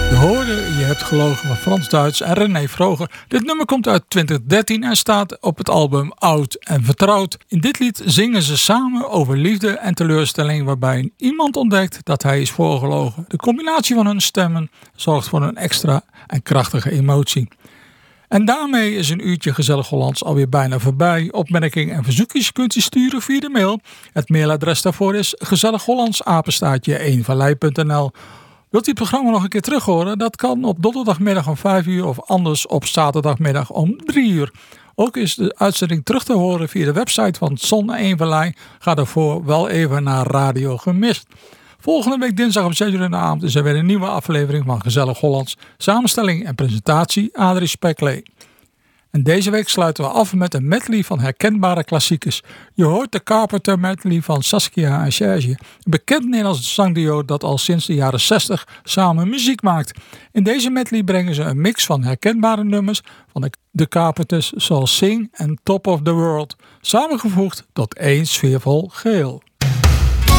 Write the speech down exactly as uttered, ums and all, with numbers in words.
Je hoorde Je hebt gelogen van Frans Duits en René Vroger. Dit nummer komt uit twintig dertien en staat op het album Oud en Vertrouwd. In dit lied zingen ze samen over liefde en teleurstelling, waarbij iemand ontdekt dat hij is voorgelogen. De combinatie van hun stemmen zorgt voor een extra en krachtige emotie. En daarmee is een uurtje Gezellig Hollands alweer bijna voorbij. Opmerkingen en verzoekjes kunt u sturen via de mail. Het mailadres daarvoor is gezellighollands apenstaartje eenvallei punt n l. Wilt u het programma nog een keer terug horen? Dat kan op donderdagmiddag om vijf uur of anders op zaterdagmiddag om drie uur. Ook is de uitzending terug te horen via de website van Zon Eenvallei. Ga daarvoor wel even naar Radio Gemist. Volgende week dinsdag om zes uur in de avond is er weer een nieuwe aflevering van Gezellig Hollands. Samenstelling en presentatie Adrie Speklee. En deze week sluiten we af met een medley van herkenbare klassiekers. Je hoort de Carpenter medley van Saskia en Serge. Een bekend Nederlands zangduo dat al sinds de jaren zestig samen muziek maakt. In deze medley brengen ze een mix van herkenbare nummers van de, de Carpenters zoals Sing en Top of the World. Samengevoegd tot één sfeervol geheel.